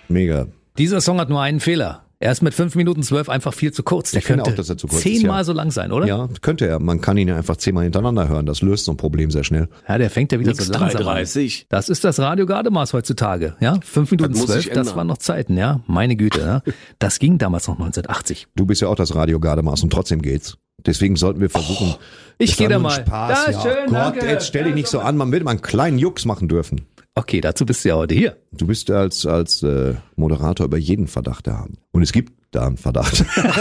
Mega. Dieser Song hat nur einen Fehler. Er ist mit 5 Minuten 12 einfach viel zu kurz. Der Ich finde könnte auch, dass er zu kurz ist, 10-mal ja. so lang sein, oder? Ja, könnte er. Man kann ihn ja einfach 10-mal hintereinander hören. Das löst so ein Problem sehr schnell. Ja, der fängt ja wieder Nix so langsam an. 3,30. Das ist das Radio-Gardemaß heutzutage. Ja, 5 Minuten Das muss 12, sich das ändern. waren noch Zeiten, ja. Meine Güte, ja. Das ging damals noch 1980. Du bist ja auch das Radio-Gardemaß und trotzdem geht's. Deswegen sollten wir versuchen. Ich das gehe war da nur ein mal. Spaß, Da, ja. schön, Gott, danke. jetzt stell dich nicht so an. Man will mal einen kleinen Jux machen dürfen. Okay, dazu bist du ja heute hier. Du bist als Moderator über jeden Verdacht haben. Und es gibt da einen Verdacht.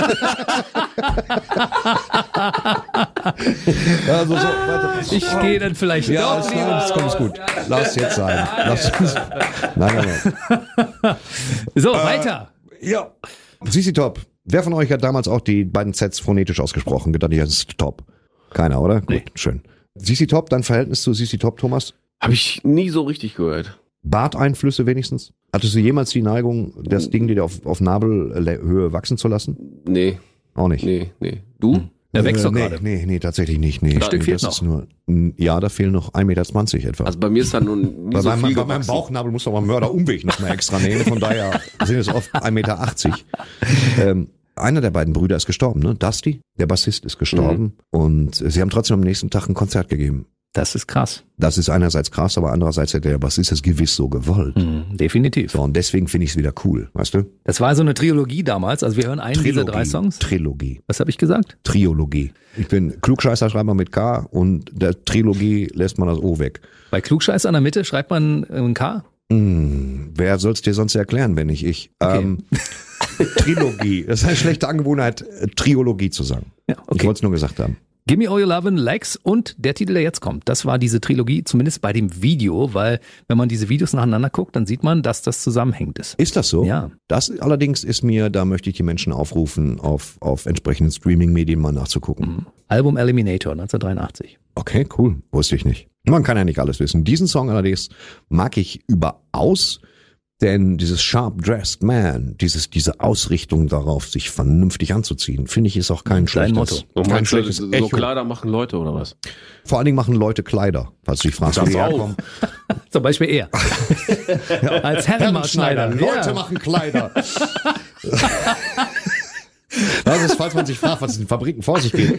Also so, weiter. Ich gehe dann vielleicht Ja, doch ist, lieber ist, komm, ist gut. raus. Lass jetzt sein. Lass uns. Nein. So, weiter. Ja. CC Top. Wer von euch hat damals auch die beiden Sets phonetisch ausgesprochen? Gedacht, das ist Top. Keiner, oder? Nee. Gut, schön. CC Top, dein Verhältnis zu CC Top, Thomas? Habe ich nie so richtig gehört. Barteinflüsse wenigstens? Hattest du jemals die Neigung, das Ding dir auf Nabelhöhe wachsen zu lassen? Nee, Auch nicht. nee. Du? Der wächst doch nee, gerade. Nee, tatsächlich nicht. Nee. Stück fehlt das ist nur, ja, da fehlen noch 1,20 Meter etwa. Also bei mir ist da nun nie bei so meinem, viel bei meinem gewachsen. Bauchnabel muss doch mal einen Mörderumweg noch mal extra nehmen. Von daher sind es oft 1,80 Meter. Einer der beiden Brüder ist gestorben, ne? Dusty, der Bassist, ist gestorben. Und sie haben trotzdem am nächsten Tag ein Konzert gegeben. Das ist krass. Das ist einerseits krass, aber andererseits hätte der Bassist es gewiss so gewollt. Definitiv. So, und deswegen finde ich es wieder cool, weißt du? Das war so eine Trilogie damals. Also wir hören einen dieser 3 Songs. Trilogie. Was habe ich gesagt? Triologie. Ich bin Klugscheißer, schreibt man mit K und der Trilogie lässt man das O weg. Bei Klugscheiß an der Mitte schreibt man ein K. Wer soll's dir sonst erklären, wenn nicht ich? Okay. Trilogie. Das ist eine schlechte Angewohnheit, Triologie zu sagen. Ja, Ich okay. wollte es nur gesagt haben. Give Me All Your Lovin', Legs und der Titel, der jetzt kommt. Das war diese Trilogie, zumindest bei dem Video, weil wenn man diese Videos nacheinander guckt, dann sieht man, dass das zusammenhängend ist. Ist das so? Ja. Das allerdings ist mir, da möchte ich die Menschen aufrufen, auf entsprechenden Streaming-Medien mal nachzugucken. Album Eliminator 1983. Okay, cool. Wusste ich nicht. Man kann ja nicht alles wissen. Diesen Song allerdings mag ich überaus, denn dieses Sharp Dressed Man, diese Ausrichtung darauf, sich vernünftig anzuziehen, finde ich, ist auch kein Dein schlechtes, Motto. Und kein meinst du, schlechtes so Echo. Kleider machen Leute oder was? Vor allen Dingen machen Leute Kleider, falls du dich fragst, Das wo die auch. herkommen. Zum Beispiel er. Als Herrenmaßschneider. Leute machen Kleider. Das ist, falls man sich fragt, was in den Fabriken vor sich geht.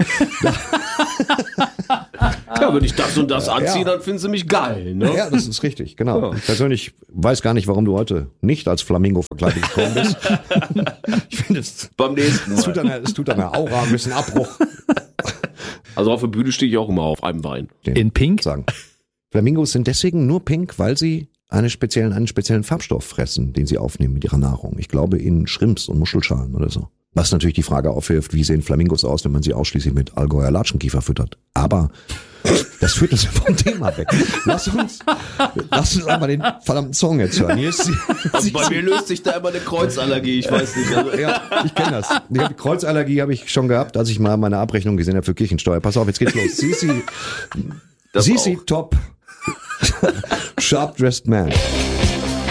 Ja, wenn ich das und das anziehe, dann finden sie mich geil, ne? Ja, das ist richtig, genau. Ich persönlich weiß gar nicht, warum du heute nicht als Flamingo verkleidet gekommen bist. Ich finde, Beim nächsten Mal. es tut deiner Aura ein bisschen Abbruch. Also auf der Bühne stehe ich auch immer auf einem Bein. In Pink? Sagen. Flamingos sind deswegen nur pink, weil sie einen speziellen Farbstoff fressen, den sie aufnehmen mit ihrer Nahrung. Ich glaube in Shrimps und Muschelschalen oder so. Was natürlich die Frage aufwirft, wie sehen Flamingos aus, wenn man sie ausschließlich mit Allgäuer Latschenkiefer füttert. Aber das führt uns vom Thema weg. Lass uns einmal den verdammten Song jetzt hören. Hier ist Also bei mir löst sich da immer eine Kreuzallergie, ich weiß nicht. Also, ja, ich kenne das. Die Kreuzallergie habe ich schon gehabt, als ich mal meine Abrechnung gesehen habe für Kirchensteuer. Pass auf, jetzt geht's los. das CC auch. Top. Sharp Dressed Man.